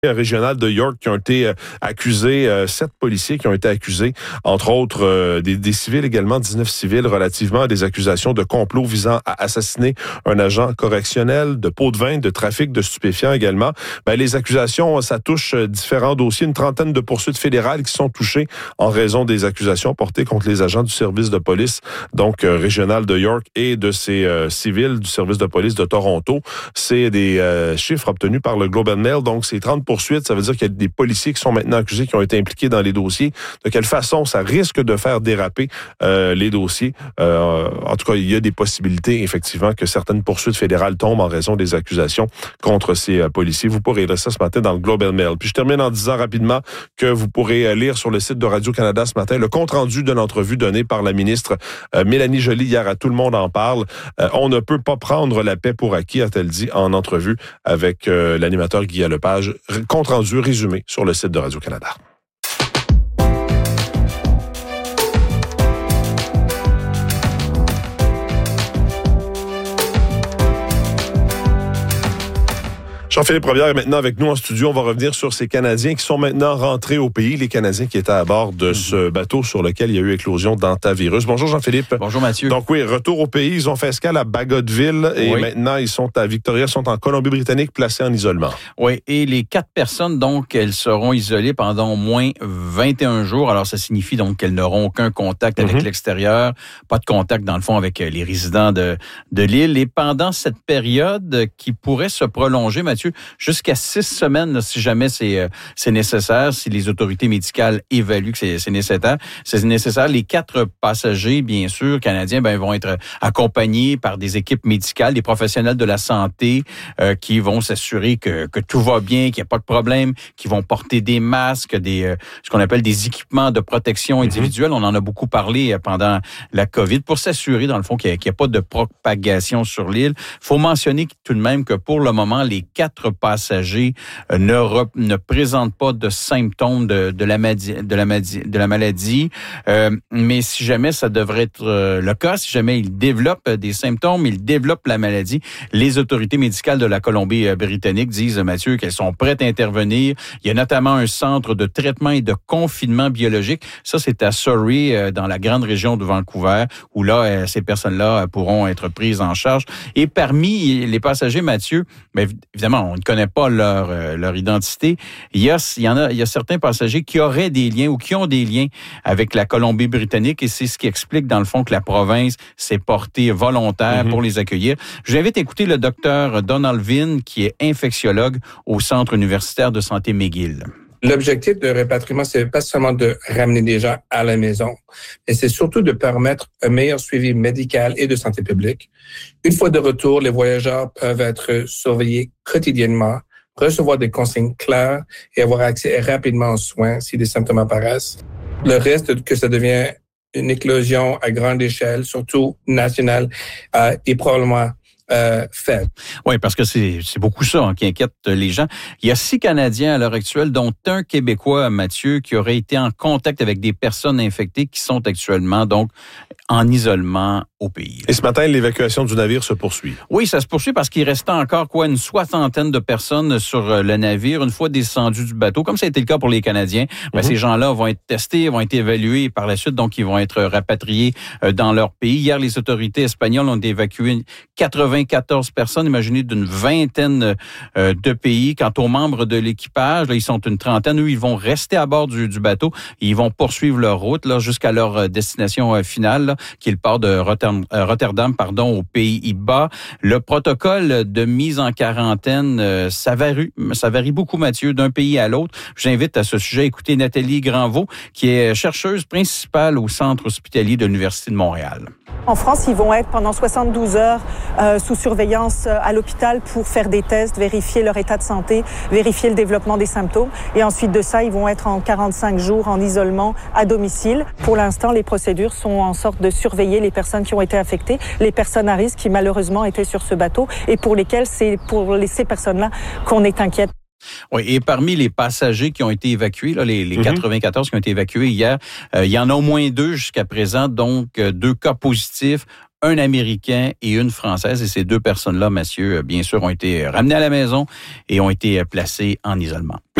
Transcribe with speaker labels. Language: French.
Speaker 1: régional de York qui ont été accusés, 7 policiers qui ont été accusés, entre autres des civils également, 19 civils relativement à des accusations de complot visant à assassiner un agent correctionnel, de pots de vin, de trafic de stupéfiants également. Les accusations, ça touche différents dossiers, une trentaine de poursuites fédérales qui sont touchées en raison des accusations portées contre les agents du service de police, donc régional de York et de ces civils du service de police de Toronto. C'est des chiffres obtenus par le Globe and Mail, donc c'est 30 poursuites, ça veut dire qu'il y a des policiers qui sont maintenant accusés, qui ont été impliqués dans les dossiers. De quelle façon ça risque de faire déraper les dossiers? En tout cas, il y a des possibilités, effectivement, que certaines poursuites fédérales tombent en raison des accusations contre ces policiers. Vous pourrez lire ça ce matin dans le Globe and Mail. Puis je termine en disant rapidement que vous pourrez lire sur le site de Radio-Canada ce matin le compte-rendu de l'entrevue donnée par la ministre Mélanie Joly hier à Tout le monde en parle. On ne peut pas prendre la paix pour acquis, a-t-elle dit en entrevue avec l'animateur Guy Lepage. Compte rendu résumé sur le site de Radio-Canada. Jean-Philippe Robillard est maintenant avec nous en studio. On va revenir sur ces Canadiens qui sont maintenant rentrés au pays, les Canadiens qui étaient à bord de ce bateau sur lequel il y a eu éclosion d'hantavirus. Bonjour Jean-Philippe.
Speaker 2: Bonjour Mathieu.
Speaker 1: Donc oui, retour au pays. Ils ont fait escale à Bagotville et maintenant ils sont à Victoria, sont en Colombie-Britannique, placés en isolement.
Speaker 2: Oui, et les 4 personnes, donc, elles seront isolées pendant au moins 21 jours. Alors ça signifie donc qu'elles n'auront aucun contact avec l'extérieur, pas de contact dans le fond avec les résidents de l'île. Et pendant cette période qui pourrait se prolonger, Mathieu, jusqu'à 6 semaines, là, si jamais c'est nécessaire, si les autorités médicales évaluent que c'est nécessaire. Les 4 passagers, bien sûr, canadiens, vont être accompagnés par des équipes médicales, des professionnels de la santé qui vont s'assurer que tout va bien, qu'il n'y a pas de problème, qui vont porter des masques, ce qu'on appelle des équipements de protection individuelle. On en a beaucoup parlé pendant la COVID pour s'assurer, dans le fond, qu'il n'y a pas de propagation sur l'île. Il faut mentionner tout de même que pour le moment, les 4 passagers ne présentent pas de symptômes de la maladie. Mais si jamais ça devrait être le cas, si jamais ils développent des symptômes, ils développent la maladie, les autorités médicales de la Colombie-Britannique disent, Mathieu, qu'elles sont prêtes à intervenir. Il y a notamment un centre de traitement et de confinement biologique. Ça, c'est à Surrey, dans la grande région de Vancouver, où là, ces personnes-là pourront être prises en charge. Et parmi les passagers, Mathieu, évidemment, on ne connaît pas leur identité. Il y a certains passagers qui auraient des liens ou qui ont des liens avec la Colombie-Britannique et c'est ce qui explique, dans le fond, que la province s'est portée volontaire pour les accueillir. Je vous invite à écouter le docteur Donald Vin, qui est infectiologue au Centre universitaire de santé McGill.
Speaker 3: L'objectif de rapatriement, c'est pas seulement de ramener des gens à la maison, mais c'est surtout de permettre un meilleur suivi médical et de santé publique. Une fois de retour, les voyageurs peuvent être surveillés quotidiennement, recevoir des consignes claires et avoir accès rapidement aux soins si des symptômes apparaissent. Le reste, que ça devient une éclosion à grande échelle, surtout nationale, est probablement faible.
Speaker 2: Oui, parce que c'est beaucoup ça qui inquiète les gens. Il y a 6 Canadiens à l'heure actuelle, dont un Québécois, Mathieu, qui aurait été en contact avec des personnes infectées qui sont actuellement donc en isolement au pays.
Speaker 1: Et ce matin, l'évacuation du navire se poursuit.
Speaker 2: Oui, ça se poursuit parce qu'il restait encore une 60aine de personnes sur le navire. Une fois descendus du bateau, comme ça a été le cas pour les Canadiens, ces gens-là vont être testés, vont être évalués par la suite, donc ils vont être rapatriés dans leur pays. Hier, les autorités espagnoles ont évacué 94 personnes, imaginez d'une 20aine de pays. Quant aux membres de l'équipage, là, ils sont une trentaine. Eux, ils vont rester à bord du bateau. Ils vont poursuivre leur route là, jusqu'à leur destination finale, là, qui est le port de Rotterdam, aux Pays-Bas. Le protocole de mise en quarantaine, ça varie beaucoup, Mathieu, d'un pays à l'autre. J'invite à ce sujet à écouter Nathalie Granvaux, qui est chercheuse principale au Centre hospitalier de l'Université de Montréal.
Speaker 4: En France, ils vont être pendant 72 heures sous surveillance à l'hôpital pour faire des tests, vérifier leur état de santé, vérifier le développement des symptômes. Et ensuite de ça, ils vont être en 45 jours en isolement à domicile. Pour l'instant, les procédures sont en sorte de surveiller les personnes qui ont été affectées, les personnes à risque qui malheureusement étaient sur ce bateau et pour lesquelles c'est pour ces personnes-là qu'on est inquiète.
Speaker 2: Oui, et parmi les passagers qui ont été évacués, là, les 94 qui ont été évacués hier, il y en a au moins 2 jusqu'à présent, donc 2 cas positifs, un Américain et une Française. Et ces 2 personnes-là, messieurs, bien sûr, ont été ramenées à la maison et ont été placées en isolement.